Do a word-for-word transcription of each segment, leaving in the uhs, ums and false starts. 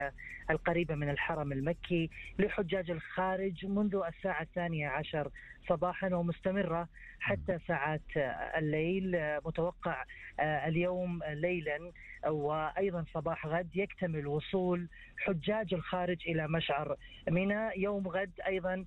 القريبة من الحرم المكي لحجاج الخارج منذ الساعة الثانية عشر صباحا ومستمرة حتى ساعات الليل. متوقع اليوم ليلا وأيضا صباح غد يكتمل وصول حجاج الخارج إلى مشعر منى. يوم غد أيضا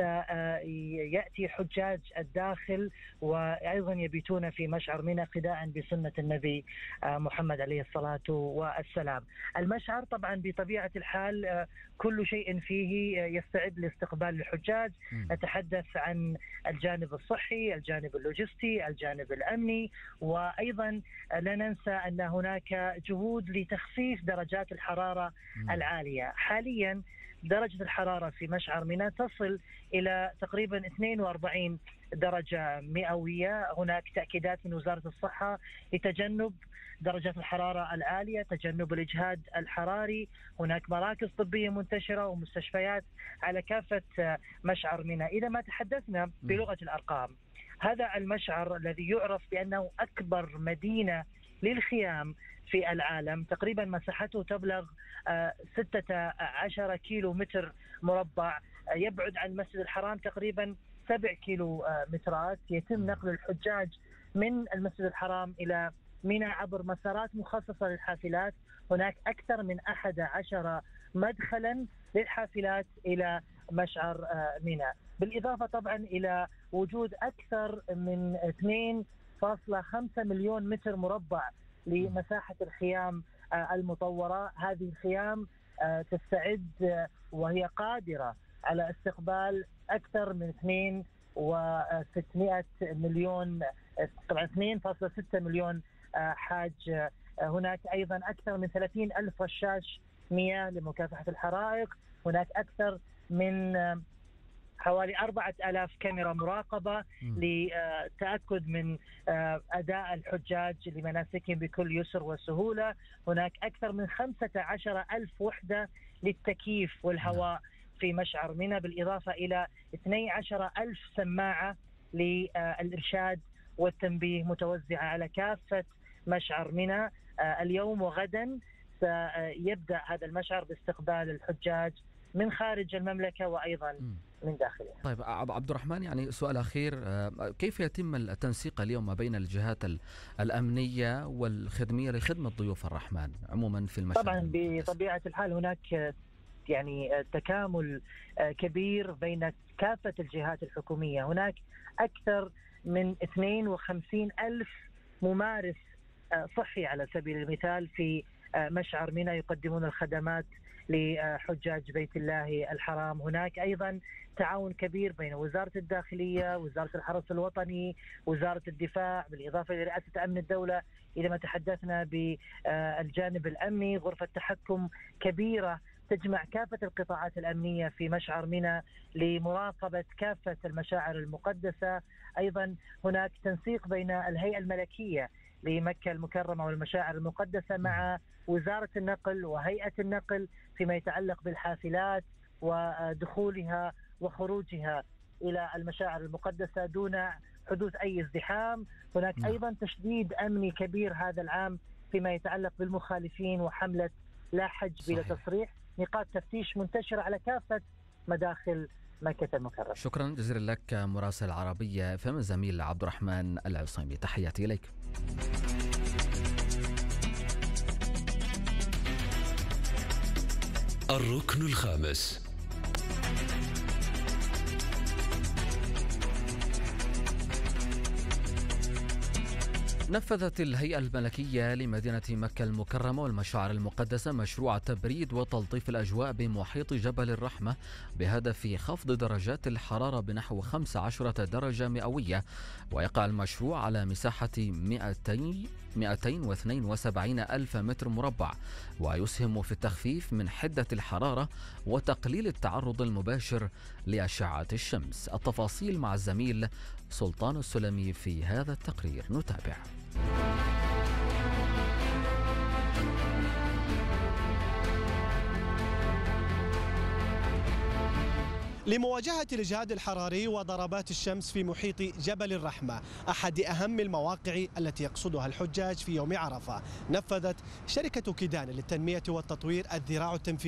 سيأتي حجاج الداخل وأيضا يبيتون في مشعر منى اقتداء بسنة النبي محمد عليه الصلاة والسلام. المشعر طبعا بطبيعة الحال كل شيء فيه يستعد لاستقبال الحجاج. نتحدث عن الجانب الصحي، الجانب اللوجستي، الجانب الأمني، وأيضا لا ننسى أن هناك جهود لتخفيف درجات الحرارة العالية. حاليا درجة الحرارة في مشعر منى تصل إلى تقريبا اثنين وأربعين درجة مئوية. هناك تأكيدات من وزارة الصحة لتجنب درجة الحرارة العالية، تجنب الإجهاد الحراري. هناك مراكز طبية منتشرة ومستشفيات على كافة مشعر منى. إذا ما تحدثنا بلغة الأرقام، هذا المشعر الذي يعرف بأنه أكبر مدينة للخيام في العالم، تقريبا مساحته تبلغ ستة عشر كيلو متر مربع، يبعد عن المسجد الحرام تقريبا سبع كيلو مترات. يتم نقل الحجاج من المسجد الحرام إلى منى عبر مسارات مخصصة للحافلات. هناك أكثر من أحد عشر مدخلا للحافلات إلى مشعر منى، بالإضافة طبعا إلى وجود أكثر من اثنين فاصلة خمسة مليون متر مربع لمساحة الخيام المطورة. هذه الخيام تستعد وهي قادرة على استقبال أكثر من اثنين وستمائة مليون، طبعا اثنين فاصلة ستة مليون حاج. هناك أيضا أكثر من ثلاثين ألف رشاش مياه لمكافحة الحرائق. هناك أكثر من حوالي أربعة آلاف كاميرا مراقبة لتأكد من أداء الحجاج لمناسكهم بكل يسر وسهولة. هناك أكثر من خمسة عشر ألف وحدة للتكييف والهواء في مشعر منى، بالإضافة إلى اثني عشر ألف سماعة للإرشاد والتنبيه متوزعة على كافة مشعر منى. اليوم وغدا سيبدأ هذا المشعر باستقبال الحجاج من خارج المملكة وأيضا من داخلها. طيب عبد الرحمن، يعني سؤال أخير، كيف يتم التنسيق اليوم ما بين الجهات الأمنية والخدمية لخدمة ضيوف الرحمن عموما في المشهد؟ طبعا بطبيعة الحال هناك يعني تكامل كبير بين كافة الجهات الحكومية. هناك أكثر من اثنين وخمسين ألف ممارس صحي على سبيل المثال في مشعر منى يقدمون الخدمات لحجاج بيت الله الحرام. هناك أيضا تعاون كبير بين وزارة الداخلية، وزارة الحرس الوطني، وزارة الدفاع، بالإضافة إلى رئاسة أمن الدولة. إذا ما تحدثنا بالجانب الأمني، غرفة تحكم كبيرة تجمع كافة القطاعات الأمنية في مشعر منى لمراقبة كافة المشاعر المقدسة. أيضا هناك تنسيق بين الهيئة الملكية لمكة المكرمة والمشاعر المقدسة مع وزارة النقل وهيئة النقل فيما يتعلق بالحافلات ودخولها وخروجها إلى المشاعر المقدسة دون حدوث أي ازدحام. هناك أيضا تشديد أمني كبير هذا العام فيما يتعلق بالمخالفين وحملة لا حج بلا تصريح. نقاط تفتيش منتشرة على كافة مداخل مكة المكرمة. شكرا جزيلا لك مراسل عربية فم الزميل عبد الرحمن العصيمي، تحياتي إليك. الركن الخامس. نفذت الهيئة الملكية لمدينة مكة المكرمة والمشاعر المقدسة مشروع تبريد وتلطيف الأجواء بمحيط جبل الرحمة بهدف خفض درجات الحرارة بنحو خمسة عشر درجة مئوية. ويقع المشروع على مساحة مئتين واثنين وسبعين ألف متر مربع، ويسهم في التخفيف من حدة الحرارة وتقليل التعرض المباشر لأشعة الشمس. التفاصيل مع الزميل سلطان السلمي في هذا التقرير، نتابع. لمواجهة الإجهاد الحراري وضربات الشمس في محيط جبل الرحمة، أحد أهم المواقع التي يقصدها الحجاج في يوم عرفة، نفذت شركة كيدان للتنمية والتطوير الذراع التنفيذية